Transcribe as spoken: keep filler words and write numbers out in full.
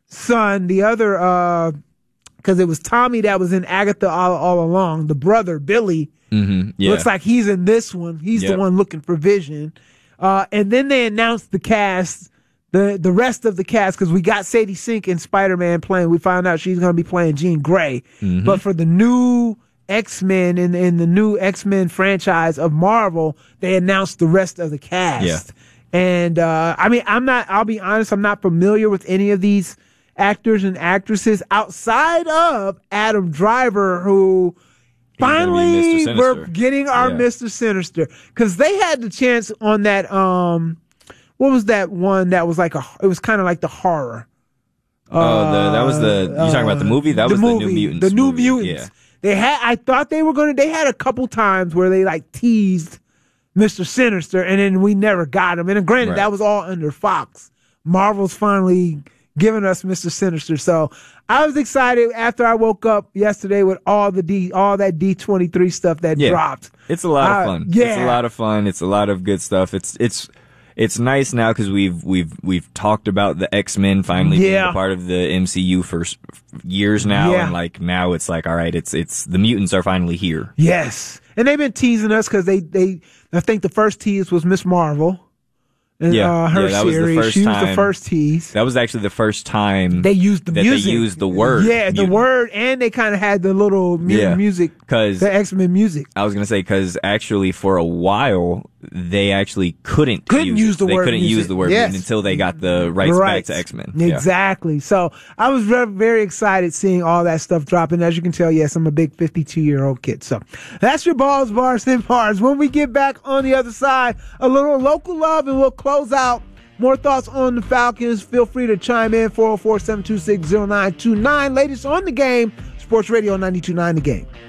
son, the other, uh, because it was Tommy that was in Agatha all, all along. The brother, Billy, mm-hmm. yeah. looks like he's in this one. He's yep. the one looking for Vision. Uh, and then they announced the cast, the the rest of the cast, because we got Sadie Sink in Spider-Man playing. We found out she's going to be playing Jean Grey. Mm-hmm. But for the new X-Men in, in the new X-Men franchise of Marvel, they announced the rest of the cast. Yeah. And, uh, I mean, I'm not, I'll be honest, I'm not familiar with any of these actors and actresses outside of Adam Driver, who finally we're getting our yeah. Mister Sinister. Because they had the chance on that, um, what was that one that was like a, it was kind of like the horror. Oh, uh, the, that was the, you talking about the movie? That the was movie, the New Mutants. The New movie. Mutants. Yeah. They had, I thought they were going to, they had a couple times where they like teased Mister Sinister, and then we never got him. And granted, right. that was all under Fox. Marvel's finally giving us Mister Sinister. So I was excited after I woke up yesterday with all the D, all that D twenty-three stuff that yeah. dropped. It's a lot uh, of fun. Yeah. It's a lot of fun. It's a lot of good stuff. It's, it's, It's nice now because we've we've we've talked about the X-Men finally yeah. being a part of the M C U for years now, yeah. and like now it's like, all right, it's it's the mutants are finally here. Yes, and they've been teasing us because they they I think the first tease was Miss Marvel. And, yeah, uh, her yeah, that series. was the first she time. was the first tease. That was actually the first time they used the that music. They used the word. Yeah, the mutant. word, and they kind of had the little mu- yeah. music, Cause the X-Men music. I was gonna say because actually for a while they actually couldn't couldn't use, use the they word. couldn't music. use the word yes. until they got the rights, rights. back to X-Men. Exactly. Yeah. So I was re- very excited seeing all that stuff dropping. As you can tell, yes, I'm a big fifty-two year old kid. So that's your balls, bars, and bars. When we get back on the other side, a little local love, and we'll close out. More thoughts on the Falcons, feel free to chime in, four oh four, seven two six, oh nine two nine. Latest on the game, Sports Radio ninety-two point nine The Game.